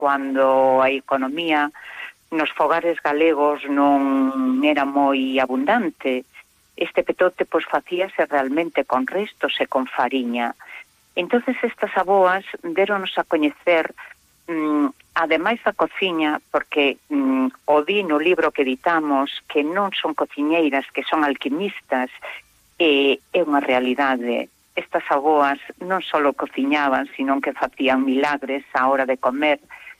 cando a economía nos fogares galegos non era moi abundante. Este petote pois facíase realmente con restos e con fariña. Entonces estas aboas deronos a coñecer, ademais da cociña, porque o di no libro que editamos, que non son cociñeiras, que son alquimistas, é unha realidade. Estas aboas non só cociñaban, sino que facían milagres á hora de comer,